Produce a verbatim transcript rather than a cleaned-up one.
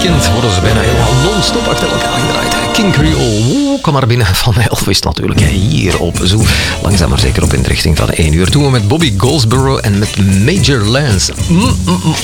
weekend worden ze bijna helemaal non-stop achter elkaar gedraaid. King Creole, woe, kom maar binnen van Elvis natuurlijk. Hier op Zoo. Langzaam maar zeker op in de richting van één uur. Doen we met Bobby Goldsboro en met Major Lance. Mm, mm, mm,